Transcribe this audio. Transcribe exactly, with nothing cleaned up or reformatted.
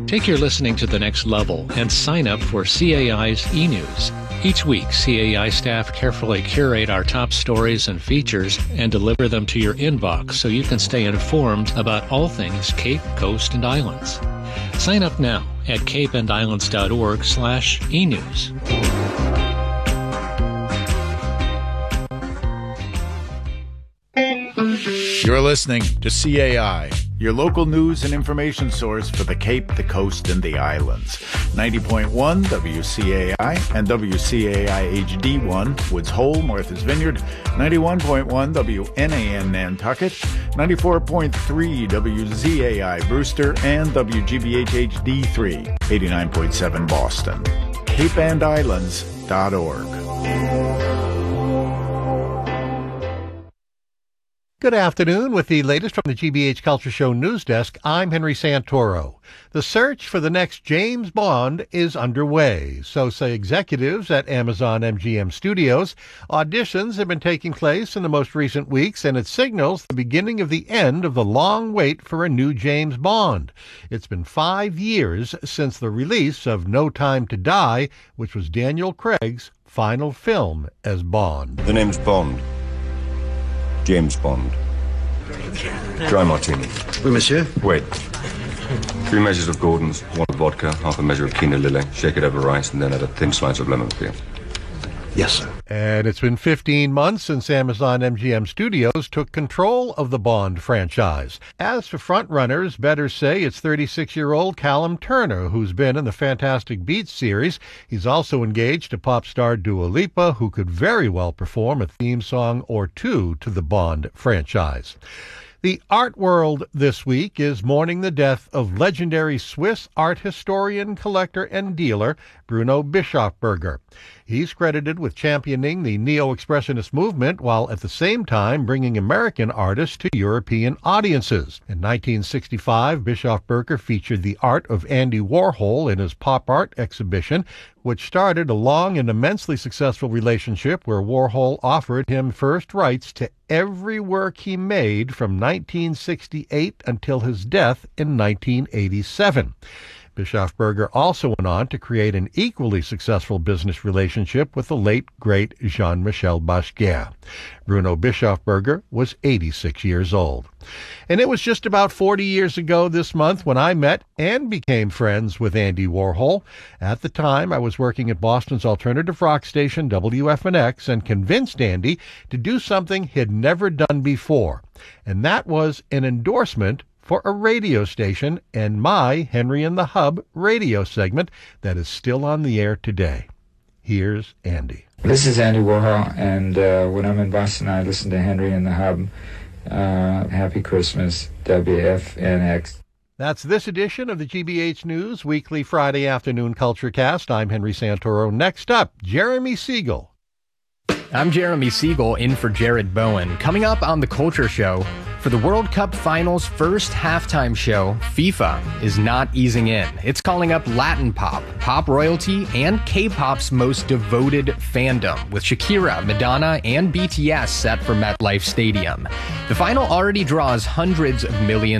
Take your listening to the next level and sign up for C A I's e-news. Each week, C A I staff carefully curate our top stories and features and deliver them to your inbox so you can stay informed about all things Cape, Coast, and Islands. Sign up now at cape and islands dot org slash e-news. You're listening to C A I, your local news and information source for the Cape, the Coast, and the Islands. ninety point one W C A I and W C A I H D one, Woods Hole, Martha's Vineyard, ninety-one point one W N A N Nantucket, ninety-four point three W Z A I Brewster, and W G B H H D three, eighty-nine point seven Boston. cape and islands dot org. Good afternoon. With the latest from the G B H Culture Show News Desk, I'm Henry Santoro. The search for the next James Bond is underway, so say executives at Amazon M G M Studios. Auditions have been taking place in the most recent weeks, and it signals the beginning of the end of the long wait for a new James Bond. It's been five years since the release of No Time to Die, which was Daniel Craig's final film as Bond. The name's Bond. James Bond. Dry martini. Oui, monsieur. Wait. Three measures of Gordon's, one of vodka, half a measure of quinoa lily, shake it over rice, and then add a thin slice of lemon peel. Yes, sir. And it's been fifteen months since Amazon M G M Studios took control of the Bond franchise. As for frontrunners, better say it's thirty-six-year-old Callum Turner, who's been in the Fantastic Beasts series. He's also engaged to pop star Dua Lipa, who could very well perform a theme song or two to the Bond franchise. The art world this week is mourning the death of legendary Swiss art historian, collector, and dealer Bruno Bischofberger. He's credited with championing the neo-expressionist movement while at the same time bringing American artists to European audiences. In nineteen sixty-five, Bischofberger featured the art of Andy Warhol in his pop art exhibition, which started a long and immensely successful relationship where Warhol offered him first rights to every work he made from nineteen sixty-eight until his death in nineteen eighty-seven. Bischofberger also went on to create an equally successful business relationship with the late, great Jean-Michel Basquiat. Bruno Bischofberger was eighty-six years old. And it was just about forty years ago this month when I met and became friends with Andy Warhol. At the time, I was working at Boston's alternative rock station, W F N X, and convinced Andy to do something he'd never done before. And that was an endorsement for a radio station and my Henry and the Hub radio segment that is still on the air today. Here's Andy. This is Andy Warhol, and uh, when I'm in Boston, I listen to Henry and the Hub. Uh, happy Christmas, W F N X. That's this edition of the G B H News Weekly Friday Afternoon Culture Cast. I'm Henry Santoro. Next up, Jeremy Siegel. I'm Jeremy Siegel, in for Jared Bowen. Coming up on The Culture Show, for the World Cup Finals' first halftime show, FIFA is not easing in. It's calling up Latin pop, pop royalty, and K-pop's most devoted fandom, with Shakira, Madonna, and B T S set for MetLife Stadium. The final already draws hundreds of millions